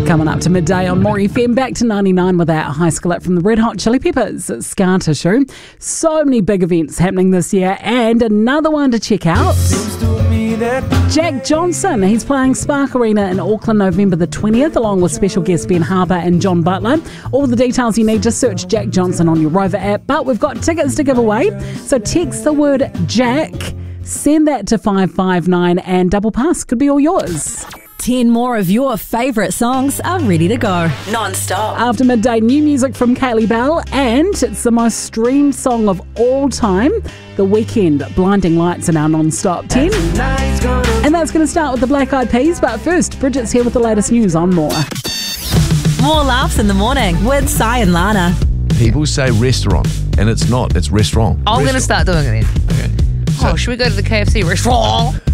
Coming up to midday on More FM, back to 99 with our high school up from the Red Hot Chili Peppers. It's Scar Tissue. So many big events happening this year, and another one to check out. Jack Johnson, he's playing Spark Arena in Auckland November the 20th, along with special guests Ben Harper and John Butler. All the details you need, just search Jack Johnson on your Rover app. But we've got tickets to give away, so text the word Jack, send that to 559, and Double Pass could be all yours. 10 more of your favourite songs are ready to go. Non-stop. After midday, new music from Kaylee Bell, and it's the most streamed song of all time, The Weeknd, Blinding Lights in our non-stop 10. And that's going to start with the Black Eyed Peas, but first, Bridget's here with the latest news on More. More laughs in the morning with Sai and Lana. People say restaurant, and it's not. It's restaurant. I'm going to start doing it then. Okay. Should we go to the KFC restaurant?